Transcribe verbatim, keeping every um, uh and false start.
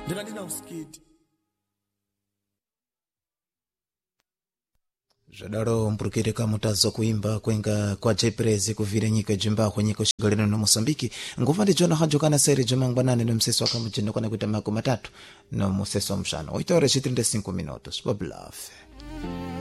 ndikandina usikiti Jadaro mpurukire kamutazo kuimba kwenga kwa jeprezi kuvire nyika jimba kwa nyika shigalino na Mosambiki nguva ndi jona hajokana seri jomangbanane no mseso wakamuchino kwa nakuita mako matatu no mseso mshano oito horas e trinta e cinco minutos. Bob Love.